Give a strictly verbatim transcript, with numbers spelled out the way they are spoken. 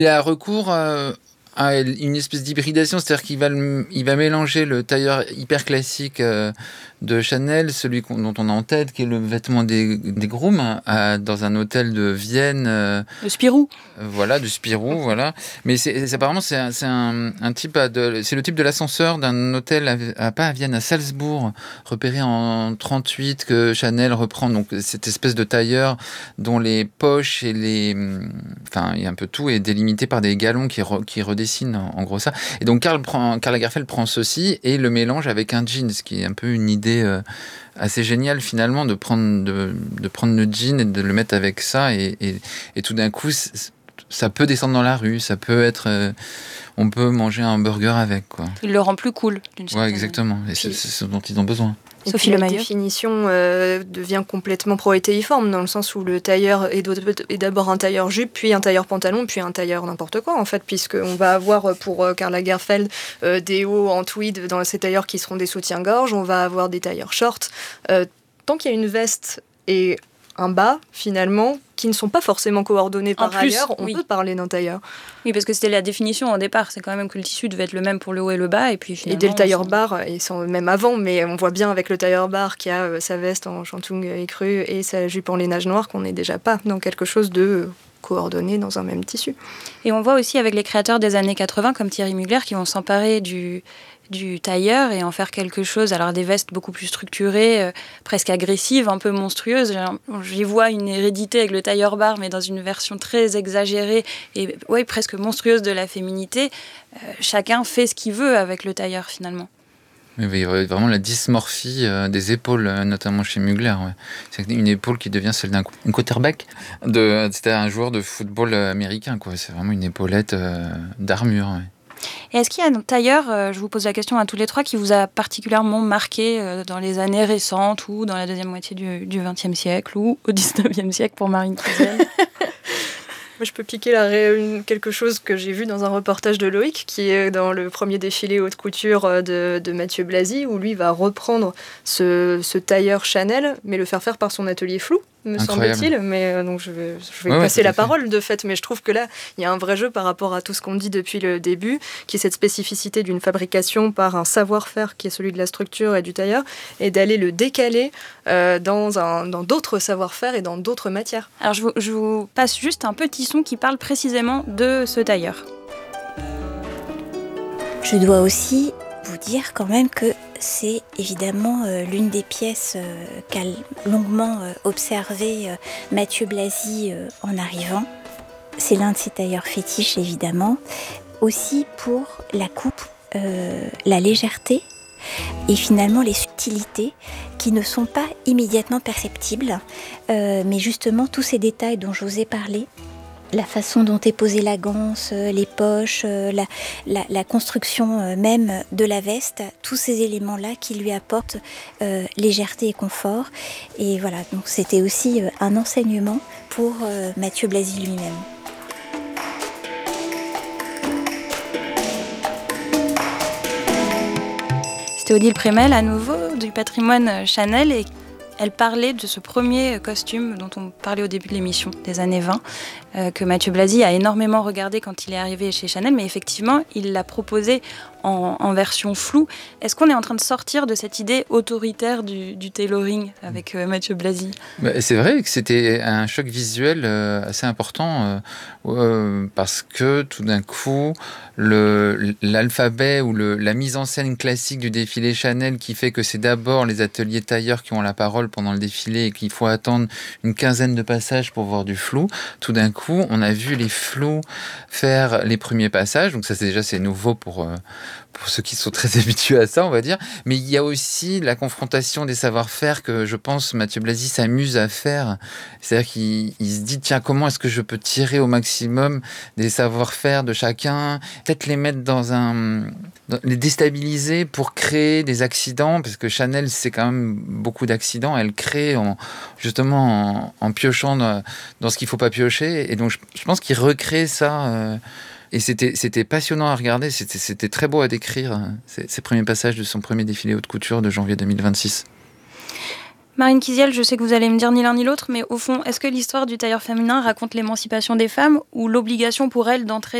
Il a recours euh, à une espèce d'hybridation, c'est-à-dire qu'il va, le, il va mélanger le tailleur hyper classique euh, de Chanel, celui dont on a en tête, qui est le vêtement des, des grooms, à, dans un hôtel de Vienne. Euh, le Spirou. Euh, voilà, du Spirou, voilà. Mais c'est, c'est, apparemment, c'est, un, c'est un, un type, de, c'est le type de l'ascenseur d'un hôtel, à, à, pas à Vienne, à Salzbourg, repéré en trente-huit, que Chanel reprend. Donc, cette espèce de tailleur dont les poches et les... Enfin, il y a un peu tout, est délimité par des galons qui, re, qui redessinent, en, en gros, ça. Et donc, Karl, prend, Karl Lagerfeld prend ceci et le mélange avec un jean, ce qui est un peu une idée... Euh, assez génial finalement de prendre, de, de prendre le jean et de le mettre avec ça et, et, et tout d'un coup ça peut descendre dans la rue, ça peut être euh, on peut manger un burger avec quoi. Il le rend plus cool d'une certaine ouais exactement et c'est, c'est ce dont ils ont besoin. Et Sophie Lemailleux. La définition euh, devient complètement protéiforme dans le sens où le tailleur est, est d'abord un tailleur jupe, puis un tailleur pantalon, puis un tailleur n'importe quoi en fait, puisqu'on va avoir pour euh, Karl Lagerfeld euh, des hauts en tweed dans ces tailleurs qui seront des soutiens-gorge, on va avoir des tailleurs shorts. Euh, tant qu'il y a une veste et un bas, finalement, qui ne sont pas forcément coordonnés par plus, ailleurs, on oui. peut parler d'un tailleur. Oui, parce que c'était la définition au départ, c'est quand même que le tissu devait être le même pour le haut et le bas, et puis finalement... Et dès le tailleur bar, et sans, même avant, mais on voit bien avec le tailleur bar qui a euh, sa veste en shantung écru et sa jupe en lainage noir qu'on n'est déjà pas dans quelque chose de coordonné dans un même tissu. Et on voit aussi avec les créateurs des années quatre-vins, comme Thierry Mugler, qui vont s'emparer du... du tailleur et en faire quelque chose, alors des vestes beaucoup plus structurées, euh, presque agressives, un peu monstrueuses. J'y vois une hérédité avec le tailleur bar, mais dans une version très exagérée et ouais, presque monstrueuse de la féminité. Euh, chacun fait ce qu'il veut avec le tailleur finalement. Mais il y a vraiment la dysmorphie euh, des épaules, euh, notamment chez Mugler. Ouais. C'est une épaule qui devient celle d'un quarterback. De, c'était un joueur de football américain. Quoi. C'est vraiment une épaulette euh, d'armure. Ouais. Et est-ce qu'il y a un tailleur, euh, je vous pose la question à tous les trois, qui vous a particulièrement marqué euh, dans les années récentes ou dans la deuxième moitié du, du vingtième siècle ou au dix-neuvième siècle pour Marine Cluzel? Moi, je peux piquer la ré... quelque chose que j'ai vu dans un reportage de Loïc, qui est dans le premier défilé haute couture de, de Mathieu Blazy, où lui va reprendre ce, ce tailleur Chanel, mais le faire faire par son atelier Flou, me Incroyable. semble-t-il. Mais euh, donc je vais, je vais ouais, passer ouais, la parole de fait, mais je trouve que là, il y a un vrai jeu par rapport à tout ce qu'on dit depuis le début, qui est cette spécificité d'une fabrication par un savoir-faire qui est celui de la structure et du tailleur, et d'aller le décaler euh, dans, un, dans d'autres savoir-faire et dans d'autres matières. Alors je vous, je vous passe juste un petit son qui parle précisément de ce tailleur. Je dois aussi vous dire quand même que c'est évidemment euh, l'une des pièces euh, qu'a longuement euh, observé euh, Mathieu Blazy euh, en arrivant. C'est l'un de ses tailleurs fétiches évidemment, aussi pour la coupe, euh, la légèreté et finalement les subtilités qui ne sont pas immédiatement perceptibles, euh, mais justement tous ces détails dont je vous ai parlé, la façon dont est posée la ganse, les poches, la, la, la construction même de la veste, tous ces éléments-là qui lui apportent euh, légèreté et confort. Et voilà, donc c'était aussi un enseignement pour euh, Mathieu Blazy lui-même. C'était Odile Prémel à nouveau du patrimoine Chanel et elle parlait de ce premier costume dont on parlait au début de l'émission, des années vingt, euh, que Mathieu Blazy a énormément regardé quand il est arrivé chez Chanel, mais effectivement, il l'a proposé en, en version floue. Est-ce qu'on est en train de sortir de cette idée autoritaire du, du tailoring avec euh, Mathieu Blazy ? Bah, c'est vrai que c'était un choc visuel euh, assez important euh, euh, parce que tout d'un coup, le, l'alphabet ou le, la mise en scène classique du défilé Chanel qui fait que c'est d'abord les ateliers tailleurs qui ont la parole pendant le défilé et qu'il faut attendre une quinzaine de passages pour voir du flou. Tout d'un coup, on a vu les flous faire les premiers passages. Donc ça, c'est déjà c'est nouveau pour, euh, pour ceux qui sont très habitués à ça, on va dire. Mais il y a aussi la confrontation des savoir-faire que je pense Mathieu Blazy s'amuse à faire. C'est-à-dire qu'il il se dit, tiens, comment est-ce que je peux tirer au maximum des savoir-faire de chacun, peut-être les mettre dans un... les déstabiliser pour créer des accidents, parce que Chanel, c'est quand même beaucoup d'accidents. Elle crée en, justement en, en piochant dans, dans ce qu'il ne faut pas piocher. Et donc, je, je pense qu'il recrée ça. Euh, et c'était, c'était passionnant à regarder. C'était, c'était très beau à décrire, ces, ces premiers passages de son premier défilé haute couture de janvier deux mille vingt-six. Marine Kiziel, je sais que vous allez me dire ni l'un ni l'autre, mais au fond, est-ce que l'histoire du tailleur féminin raconte l'émancipation des femmes ou l'obligation pour elles d'entrer